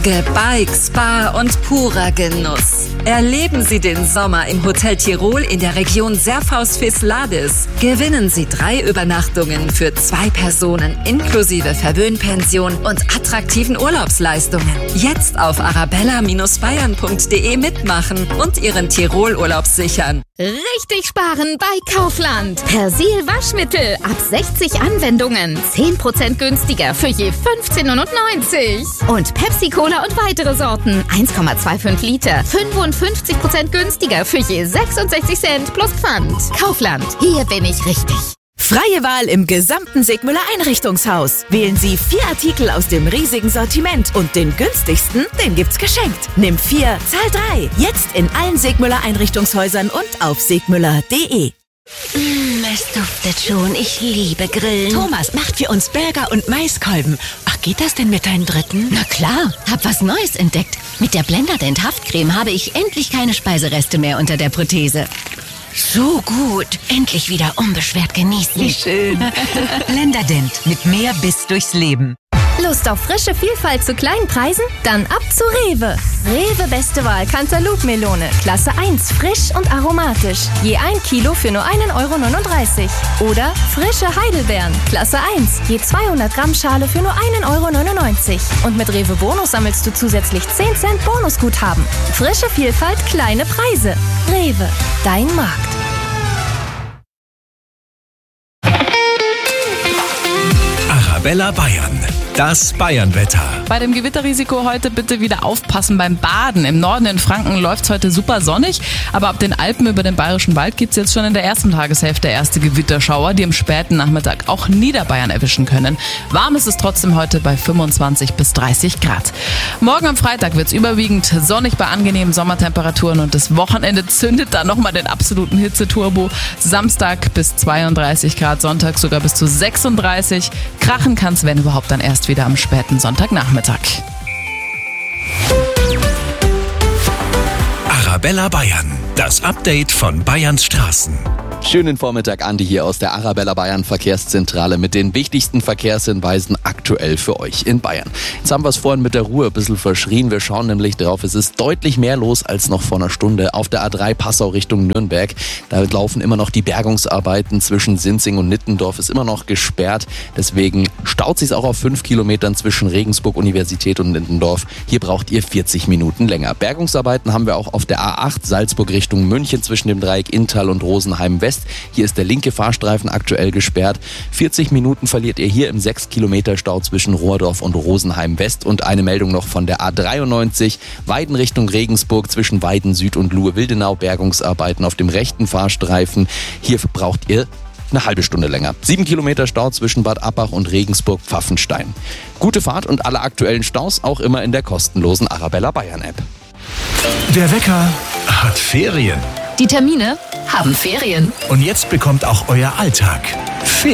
Berge, Bike, Spa und purer Genuss. Erleben Sie den Sommer im Hotel Tirol in der Region Serfaus-Fisladis. Gewinnen Sie 3 Übernachtungen für 2 Personen inklusive Verwöhnpension und attraktiven Urlaubsleistungen. Jetzt auf arabella-bayern.de mitmachen und Ihren Tirol-Urlaub sichern. Richtig sparen bei Kaufland. Persil Waschmittel ab 60 Anwendungen. 10% günstiger für je 15,99. Und Pepsi Cola und weitere Sorten. 1,25 Liter. 55% günstiger für je 66 Cent plus Pfand. Kaufland. Hier bin ich richtig. Freie Wahl im gesamten Segmüller Einrichtungshaus. Wählen Sie 4 Artikel aus dem riesigen Sortiment und den günstigsten, den gibt's geschenkt. Nimm 4, zahl 3. Jetzt in allen Segmüller Einrichtungshäusern und auf segmüller.de. Es duftet schon. Ich liebe Grillen. Thomas macht für uns Burger und Maiskolben. Ach, geht das denn mit deinem dritten? Na klar, hab was Neues entdeckt. Mit der Blenderdent Haftcreme habe ich endlich keine Speisereste mehr unter der Prothese. So gut. Endlich wieder unbeschwert genießen. Wie schön. Blenderdent. Mit mehr Biss durchs Leben. Lust auf frische Vielfalt zu kleinen Preisen? Dann ab zu Rewe. Rewe beste Wahl Cantaloupe-Melone. Klasse 1, frisch und aromatisch. Je 1 Kilo für nur 1,39 €. Oder frische Heidelbeeren. Klasse 1, je 200 Gramm Schale für nur 1,99 €. Und mit Rewe Bonus sammelst du zusätzlich 10 Cent Bonusguthaben. Frische Vielfalt, kleine Preise. Rewe, dein Markt. Arabella Bayern. Das Bayernwetter. Bei dem Gewitterrisiko heute bitte wieder aufpassen beim Baden. Im Norden in Franken läuft es heute super sonnig, aber ab den Alpen über den Bayerischen Wald gibt es jetzt schon in der ersten Tageshälfte erste Gewitterschauer, die im späten Nachmittag auch Niederbayern erwischen können. Warm ist es trotzdem heute bei 25 bis 30 Grad. Morgen am Freitag wird es überwiegend sonnig bei angenehmen Sommertemperaturen und das Wochenende zündet dann nochmal den absoluten Hitzeturbo. Samstag bis 32 Grad, Sonntag sogar bis zu 36. Krachen kann es, wenn überhaupt, dann erst wieder am späten Sonntagnachmittag. Arabella Bayern. Das Update von Bayerns Straßen. Schönen Vormittag, Andi hier aus der Arabella Bayern Verkehrszentrale mit den wichtigsten Verkehrshinweisen aktuell für euch in Bayern. Jetzt haben wir es vorhin mit der Ruhe ein bisschen verschrien. Wir schauen nämlich drauf, es ist deutlich mehr los als noch vor einer Stunde. Auf der A3 Passau Richtung Nürnberg, da laufen immer noch die Bergungsarbeiten zwischen Sinzing und Nittendorf, ist immer noch gesperrt. Deswegen staut sich auch auf 5 Kilometern zwischen Regensburg Universität und Nittendorf. Hier braucht ihr 40 Minuten länger. Bergungsarbeiten haben wir auch auf der A8 Salzburg Richtung München zwischen dem Dreieck Inntal und Rosenheim West. Hier ist der linke Fahrstreifen aktuell gesperrt. 40 Minuten verliert ihr hier im 6 Kilometer Stau zwischen Rohrdorf und Rosenheim West. Und eine Meldung noch von der A93 Weiden Richtung Regensburg zwischen Weiden Süd und Luhe-Wildenau. Bergungsarbeiten auf dem rechten Fahrstreifen. Hier braucht ihr eine halbe Stunde länger. 7 Kilometer Stau zwischen Bad Abbach und Regensburg-Pfaffenstein. Gute Fahrt und alle aktuellen Staus auch immer in der kostenlosen Arabella Bayern App. Der Wecker hat Ferien. Die Termine haben Ferien. Und jetzt bekommt auch euer Alltag Ferien.